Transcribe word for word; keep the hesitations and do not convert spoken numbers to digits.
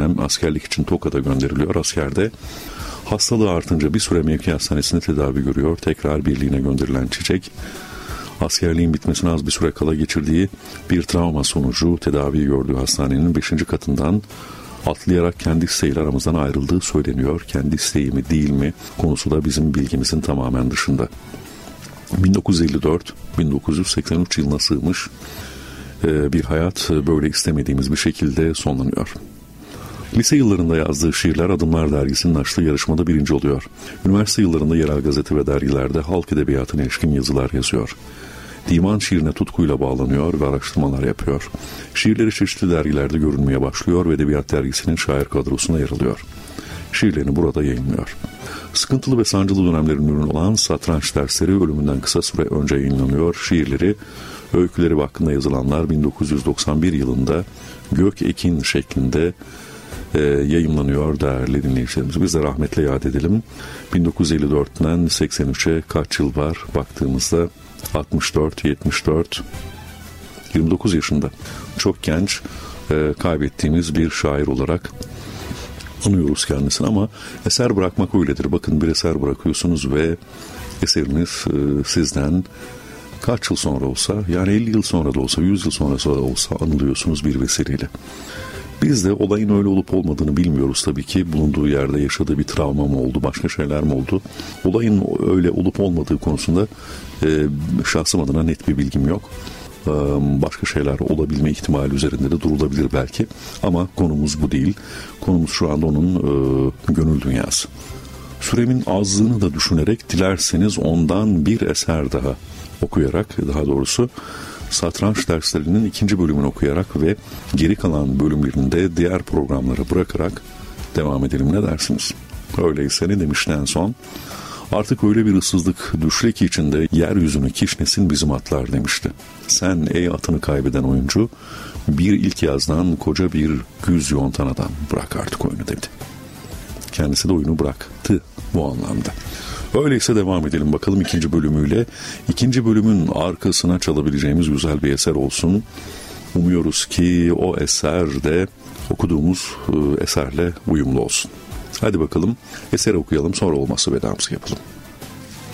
dönem askerlik için Tokat'a gönderiliyor. Askerde hastalığı artınca bir süre mevki hastanesinde tedavi görüyor. Tekrar birliğine gönderilen Çiçek, askerliğin bitmesine az bir süre kala geçirdiği bir travma sonucu tedavi gördüğü hastanenin beşinci katından atlayarak kendi isteğiyle aramızdan ayrıldığı söyleniyor. Kendi isteği mi değil mi konusu da bizim bilgimizin tamamen dışında. bin dokuz yüz elli dört bin dokuz yüz seksen üç yılına sığmış bir hayat böyle istemediğimiz bir şekilde sonlanıyor. Lise yıllarında yazdığı şiirler Adımlar Dergisi'nin açtığı yarışmada birinci oluyor. Üniversite yıllarında yerel gazete ve dergilerde halk edebiyatına ilişkin yazılar yazıyor. Divan şiirine tutkuyla bağlanıyor ve araştırmalar yapıyor. Şiirleri çeşitli dergilerde görünmeye başlıyor ve Edebiyat Dergisi'nin şair kadrosuna yer alıyor. Şiirlerini burada yayınlıyor. Sıkıntılı ve sancılı dönemlerin ürünü olan Satranç Dersleri ölümünden kısa süre önce yayınlanıyor. Şiirleri, öyküleri hakkında yazılanlar bin dokuz yüz doksan bir yılında Gök Ekin şeklinde e, yayınlanıyor değerli dinleyicilerimiz. Biz de rahmetle yad edelim. bin dokuz yüz elli dörtten seksen üçe kaç yıl var baktığımızda? altmış dört, yetmiş dört, yirmi dokuz yaşında. Çok genç, e, kaybettiğimiz bir şair olarak anıyoruz kendisini ama eser bırakmak öyledir. Bakın bir eser bırakıyorsunuz ve eseriniz e, sizden kaç yıl sonra olsa, yani elli yıl sonra da olsa, yüz yıl sonra da olsa anılıyorsunuz bir vesileyle. Biz de olayın öyle olup olmadığını bilmiyoruz tabii ki. Bulunduğu yerde yaşadığı bir travma mı oldu, başka şeyler mi oldu? Olayın öyle olup olmadığı konusunda e, şahsım adına net bir bilgim yok. E, başka şeyler olabilme ihtimali üzerinde de durulabilir belki. Ama konumuz bu değil. Konumuz şu anda onun e, gönül dünyası. Süremin azlığını da düşünerek dilerseniz ondan bir eser daha okuyarak, daha doğrusu Satranç Derslerinin ikinci bölümünü okuyarak ve geri kalan bölümlerinde diğer programları bırakarak devam edelim, ne dersiniz? Öyleyse ne demişti en son? Artık öyle bir ıssızlık düşle ki içinde yeryüzünü kişnesin bizim atlar demişti. Sen ey atını kaybeden oyuncu, bir ilk yazdan koca bir güz yontan adam, bırak artık oyunu dedi. Kendisi de oyunu bıraktı bu anlamda. Öyleyse devam edelim bakalım ikinci bölümüyle. İkinci bölümün arkasına çalabileceğimiz güzel bir eser olsun. Umuyoruz ki o eser de okuduğumuz eserle uyumlu olsun. Hadi bakalım eseri okuyalım, sonra olmazsa vedamızı yapalım.